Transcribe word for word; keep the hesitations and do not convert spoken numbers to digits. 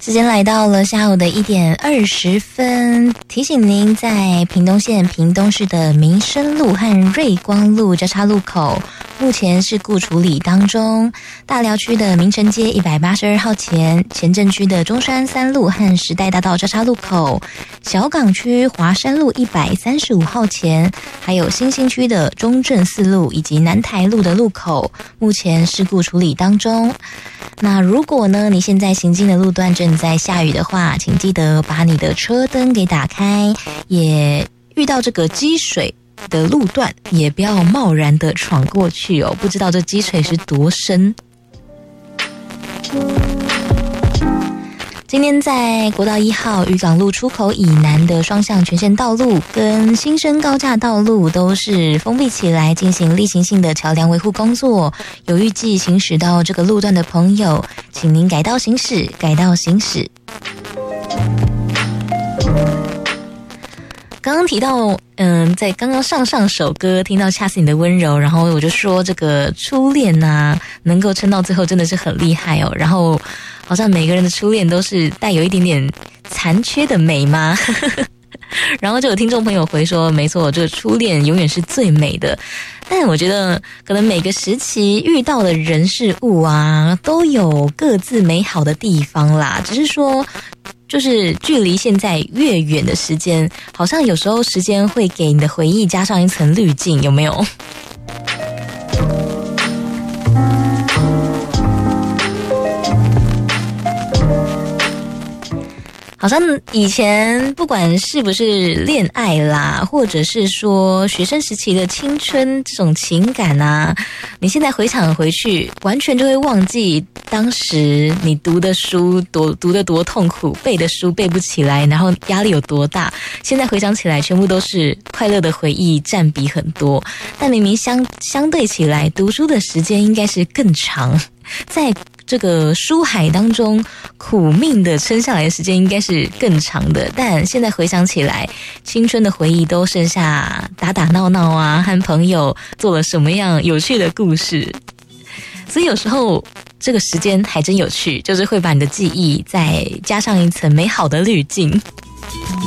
时间来到了下午的一点二十分，提醒您在屏东县屏东市的民生路和瑞光路交叉路口目前事故处理当中，大寮区的民城街一百八十二号前，前镇区的中山三路和时代大道交叉路口，小港区华山路一百三十五号前，还有新兴区的中正四路以及南台路的路口，目前事故处理当中。那如果呢，你现在行进的路段正在下雨的话，请记得把你的车灯给打开，也遇到这个积水的路段，也不要贸然的闯过去哦，不知道这积水是多深。今天在国道一号渔港路出口以南的双向全线道路跟新生高架道路都是封闭起来进行例行性的桥梁维护工作，有预计行驶到这个路段的朋友，请您改道行驶，改道行驶。刚刚提到，嗯，在刚刚上上首歌听到恰似你的温柔，然后我就说这个初恋啊，能够撑到最后真的是很厉害哦。然后好像每个人的初恋都是带有一点点残缺的美吗？然后就有听众朋友回说，没错，这个初恋永远是最美的。但我觉得可能每个时期遇到的人事物啊，都有各自美好的地方啦，只是说就是距离现在越远的时间，好像有时候时间会给你的回忆加上一层滤镜，有没有？好像以前不管是不是恋爱啦，或者是说学生时期的青春这种情感啊，你现在回想回去，完全就会忘记当时你读的书多读得多痛苦，背的书背不起来，然后压力有多大。现在回想起来，全部都是快乐的回忆，占比很多。但明明相相对起来，读书的时间应该是更长，在这个书海当中苦命的撑下来的时间应该是更长的，但现在回想起来，青春的回忆都剩下打打闹闹啊，和朋友做了什么样有趣的故事。所以有时候这个时间还真有趣，就是会把你的记忆再加上一层美好的滤镜。